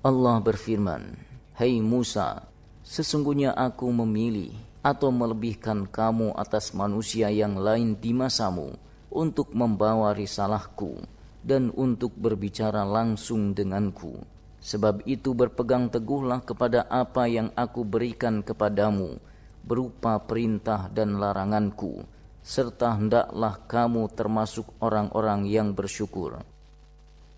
Allah berfirman, "Hai Musa, sesungguhnya aku memilih atau melebihkan kamu atas manusia yang lain di masamu untuk membawa risalahku dan untuk berbicara langsung denganku. Sebab itu berpegang teguhlah kepada apa yang aku berikan kepadamu berupa perintah dan laranganku, serta hendaklah kamu termasuk orang-orang yang bersyukur."